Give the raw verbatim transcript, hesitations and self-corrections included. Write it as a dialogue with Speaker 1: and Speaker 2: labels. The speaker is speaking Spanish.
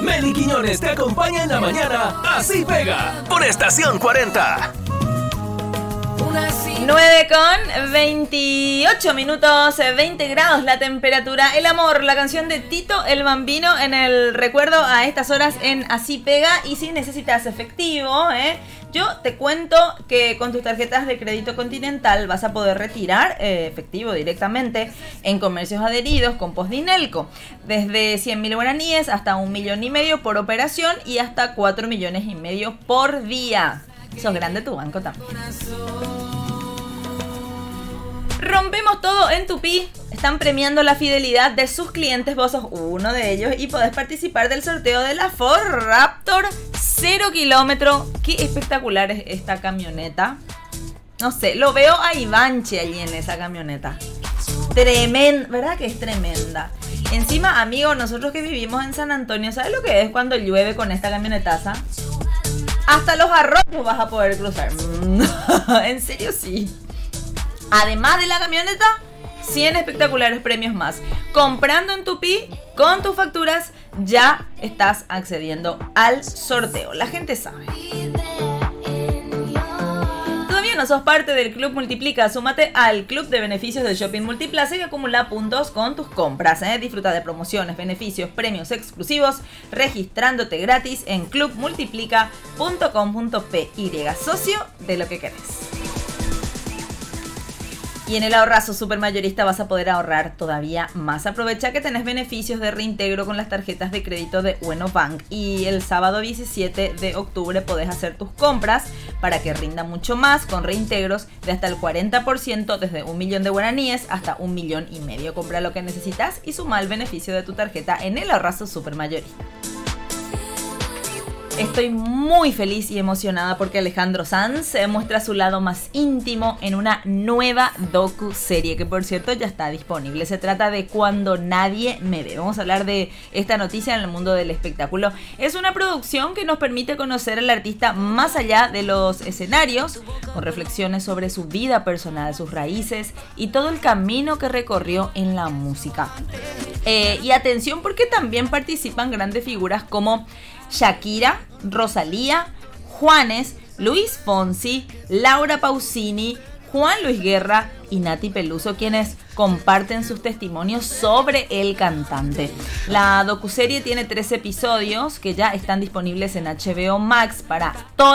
Speaker 1: Meli Quiñones te acompaña en la mañana. Así pega. Por Estación cuarenta.
Speaker 2: nueve con veintiocho minutos, veinte grados la temperatura. El amor, la canción de Tito el Bambino en el recuerdo a estas horas en Así Pega. Y si necesitas efectivo, ¿eh? yo te cuento que con tus tarjetas de crédito Continental vas a poder retirar eh, efectivo directamente en comercios adheridos con Postdinelco. Desde cien mil guaraníes hasta un millón y medio por operación y hasta cuatro millones y medio por día. Sos grande tu banco también. Rompemos todo en Tupí. Están premiando la fidelidad de sus clientes. Vos sos uno de ellos y podés participar del sorteo de la Ford Raptor cero kilómetro. Qué espectacular es esta camioneta. No sé, lo veo a Ivanche allí en esa camioneta. Tremenda, ¿verdad que es tremenda? Encima, amigo, nosotros que vivimos en San Antonio, ¿sabes lo que es cuando llueve con esta camionetaza? Hasta los arroyos vas a poder cruzar. En serio, sí. Además de la camioneta, cien espectaculares premios más. Comprando en Tupí, con tus facturas, ya estás accediendo al sorteo. La gente sabe. ¿Todavía no sos parte del Club Multiplica? Súmate al Club de Beneficios del Shopping Multiplaza y acumula puntos con tus compras. ¿eh? Disfruta de promociones, beneficios, premios exclusivos, registrándote gratis en club multiplica punto com punto pe y. Socio de lo que querés. Y en el ahorrazo supermayorista vas a poder ahorrar todavía más. Aprovecha que tenés beneficios de reintegro con las tarjetas de crédito de Ueno Bank. Y el sábado diecisiete de octubre podés hacer tus compras para que rinda mucho más con reintegros de hasta el cuarenta por ciento desde un millón de guaraníes hasta un millón y medio. Compra lo que necesitas y suma el beneficio de tu tarjeta en el ahorrazo supermayorista. Estoy muy feliz y emocionada porque Alejandro Sanz muestra su lado más íntimo en una nueva docu-serie que, por cierto, ya está disponible. Se trata de Cuando Nadie Me Ve. Vamos a hablar de esta noticia en el mundo del espectáculo. Es una producción que nos permite conocer al artista más allá de los escenarios, con reflexiones sobre su vida personal, sus raíces y todo el camino que recorrió en la música. Eh, y atención porque también participan grandes figuras como Shakira, Rosalía, Juanes, Luis Fonsi, Laura Pausini, Juan Luis Guerra y Nati Peluso, quienes comparten sus testimonios sobre el cantante. La docuserie tiene tres episodios que ya están disponibles en H B O Max para todos.